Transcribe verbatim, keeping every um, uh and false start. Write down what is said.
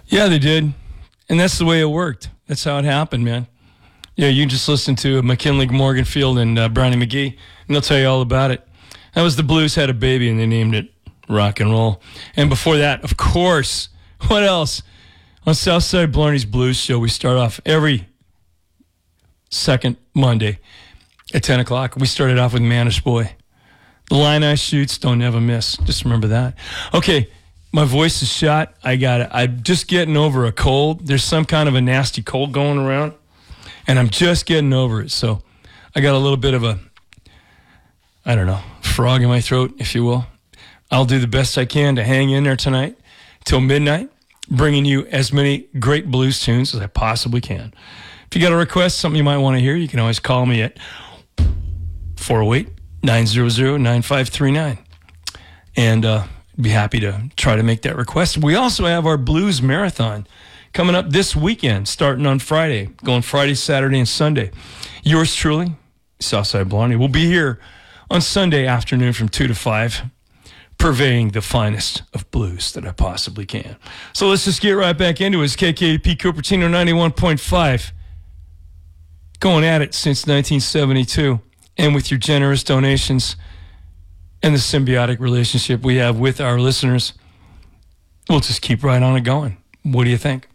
Yeah, they did. And that's the way it worked. That's how it happened, man. Yeah, you just listen to McKinley Morganfield and uh, Brownie McGee, and they'll tell you all about it. That was the Blues had a baby, and they named it Rock and Roll. And before that, of course, what else? On Southside Blarney's Blues Show, we start off every second Monday at ten o'clock. We started off with Manish Boy. The line I shoots, don't ever miss. Just remember that. Okay, my voice is shot. I got it. I'm just getting over a cold. There's some kind of a nasty cold going around, and I'm just getting over it. So I got a little bit of a, I don't know, frog in my throat, if you will. I'll do the best I can to hang in there tonight till midnight, bringing you as many great blues tunes as I possibly can. If you got a request, something you might want to hear, you can always call me at four oh eight, nine hundred, nine five three nine. And uh, be happy to try to make that request. We also have our Blues Marathon coming up this weekend, starting on Friday, going Friday, Saturday, and Sunday. Yours truly, Southside Blarney, will be here on Sunday afternoon from two to five, purveying the finest of blues that I possibly can. So let's just get right back into it. It's K K P Cupertino ninety-one point five. Going at it since nineteen seventy-two. And with your generous donations and the symbiotic relationship we have with our listeners, we'll just keep right on it going. What do you think?